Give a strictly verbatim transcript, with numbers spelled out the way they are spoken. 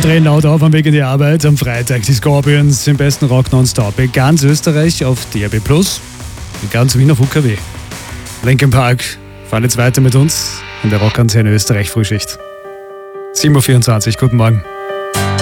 drehen laut auf am Weg in die Arbeit. Am Freitag die Scorpions im besten Rock nonstop. In ganz Österreich auf D A B plus, in ganz Wien auf U K W. Linkin Park fahren jetzt weiter mit uns in der Rockantenne Österreich Frühschicht. sieben Uhr vierundzwanzig, guten Morgen.